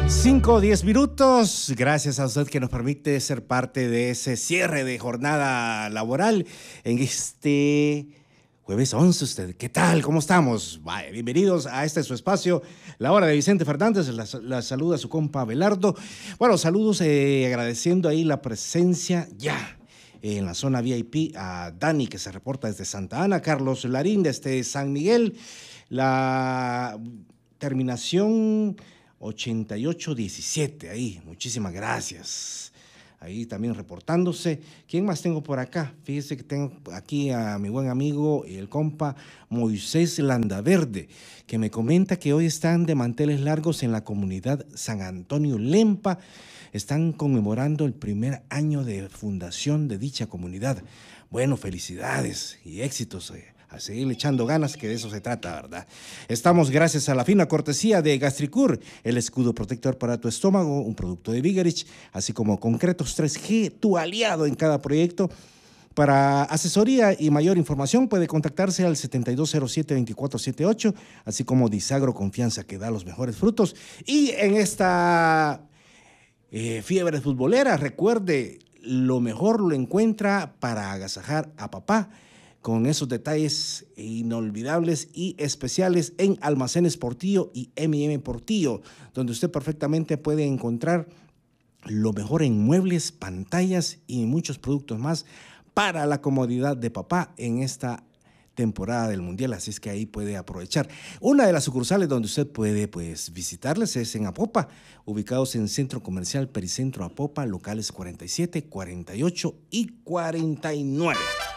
5:10. Gracias a usted que nos permite ser parte de ese cierre de jornada laboral en este jueves 11. ¿Usted qué tal? ¿Cómo estamos? Vaya, bienvenidos a este su espacio, La Hora de Vicente Fernández. La saluda su compa Belardo. Bueno, saludos agradeciendo ahí la presencia ya en la zona VIP a Dani, que se reporta desde Santa Ana, Carlos Larín desde San Miguel, la terminación 8817, ahí, muchísimas gracias. Ahí también reportándose. ¿Quién más tengo por acá? Fíjese que tengo aquí a mi buen amigo y el compa Moisés Landaverde, que me comenta que hoy están de manteles largos en la comunidad San Antonio Lempa. Están conmemorando el primer año de fundación de dicha comunidad. Bueno, felicidades y éxitos. A seguirle echando ganas, que de eso se trata, ¿verdad? Estamos gracias a la fina cortesía de Gastricur, el escudo protector para tu estómago, un producto de Vigarich, así como Concretos 3G, tu aliado en cada proyecto. Para asesoría y mayor información puede contactarse al 7207-2478, así como Disagro Confianza, que da los mejores frutos. Y en esta fiebre futbolera, recuerde, lo mejor lo encuentra para agasajar a papá, con esos detalles inolvidables y especiales en Almacenes Portillo y M&M Portillo, donde usted perfectamente puede encontrar lo mejor en muebles, pantallas y muchos productos más para la comodidad de papá en esta temporada del Mundial, así es que ahí puede aprovechar. Una de las sucursales donde usted puede visitarles es en Apopa, ubicados en Centro Comercial Pericentro Apopa, locales 47, 48 y 49.